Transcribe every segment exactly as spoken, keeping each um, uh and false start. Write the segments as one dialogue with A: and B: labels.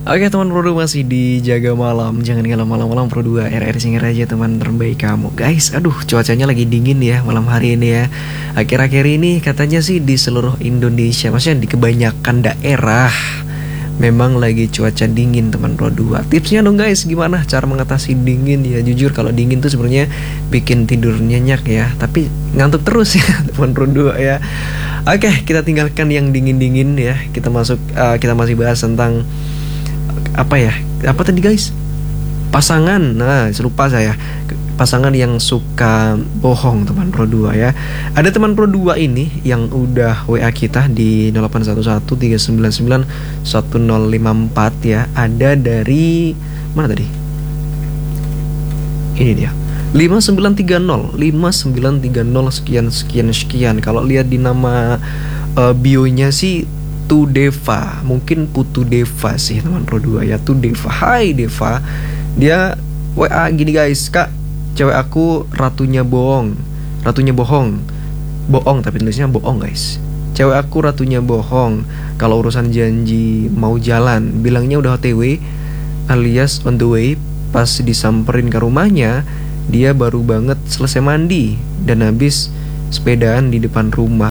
A: Oke teman Pro dua masih dijaga malam. Jangan kalah malam-malam Pro dua. R R Singer aja teman terbaik kamu. Guys, aduh cuacanya lagi dingin ya malam hari ini ya. Akhir-akhir ini katanya sih di seluruh Indonesia, maksudnya di kebanyakan daerah memang lagi cuaca dingin teman Pro dua. Tipsnya dong guys, gimana cara mengatasi dingin ya? Jujur kalau dingin tuh sebenarnya bikin tidur nyenyak ya, tapi ngantuk terus ya teman Pro dua ya. Oke, kita tinggalkan yang dingin-dingin ya. Kita masuk uh, kita masih bahas tentang apa ya? Apa tadi guys? Pasangan. Nah, selupa saya. Pasangan yang suka bohong teman Pro dua ya. Ada teman Pro dua ini yang udah W A kita di nol delapan satu satu tiga sembilan sembilan satu nol lima empat ya. Ada dari mana tadi? Ini dia. lima sembilan tiga nol lima sembilan tiga nol sekian sekian sekian. Kalau lihat di nama uh, bionya sih Tu Deva, mungkin Putu Deva sih teman Pro dua ya. Tu Deva. Hai Deva. Dia W A gini guys, Kak, cewek aku ratunya bohong. Ratunya bohong. Bohong tapi tulisnya bohong guys. Cewek aku ratunya bohong. Kalau urusan janji mau jalan, bilangnya udah O T W alias on the way. Pas disamperin ke rumahnya, dia baru banget selesai mandi dan habis sepedaan di depan rumah.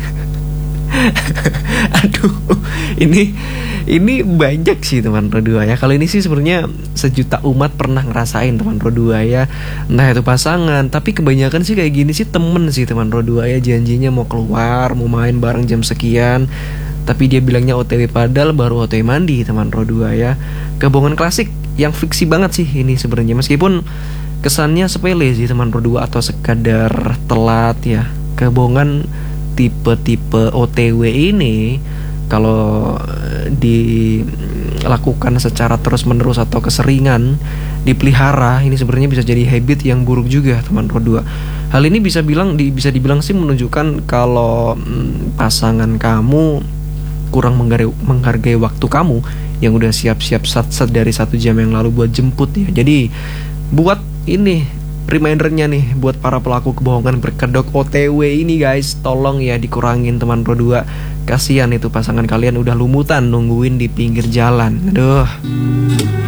A: Aduh, ini ini banyak sih teman Pro dua ya. Kalau ini sih sebenarnya sejuta umat pernah ngerasain teman Pro dua ya. Nah itu pasangan, tapi kebanyakan sih kayak gini sih temen sih teman Pro dua ya. Janjinya mau keluar, mau main bareng jam sekian, tapi dia bilangnya O T W padahal baru O T W mandi teman Pro dua ya. Kebohongan klasik yang fiksi banget sih ini sebenarnya. Meskipun kesannya sepele sih teman Pro dua atau sekadar telat ya. Kebohongan tipe-tipe O T W ini kalau dilakukan secara terus-menerus atau keseringan, dipelihara, ini sebenarnya bisa jadi habit yang buruk juga teman Pro dua. Hal ini bisa bilang di, bisa dibilang sih menunjukkan kalau hmm, pasangan kamu kurang menghargai, menghargai waktu kamu yang udah siap-siap sat-sat dari satu jam yang lalu buat jemput ya. Jadi buat ini remindernya nih buat para pelaku kebohongan berkedok O T W ini guys, tolong ya dikurangin teman Pro dua. Kasihan itu pasangan kalian udah lumutan nungguin di pinggir jalan. Aduh.